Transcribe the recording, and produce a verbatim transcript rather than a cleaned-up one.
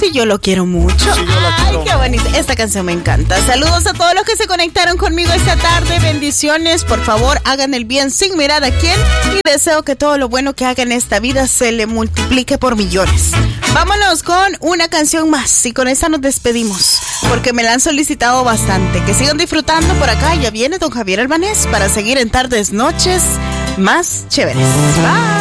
Sí, yo lo quiero mucho. Sí, yo la Ay, quiero qué bonito. Esta canción me encanta. Saludos a todos los que se conectaron conmigo esta tarde. Bendiciones. Por favor, hagan el bien sin mirar a quién. Y deseo que todo lo bueno que hagan en esta vida se le multiplique por millones. Vámonos con una canción más. Y con esta nos despedimos. Porque me la han solicitado bastante. Que sigan disfrutando por acá. Ya viene don Javier Albanés para seguir en tardes, noches más chéveres. Bye.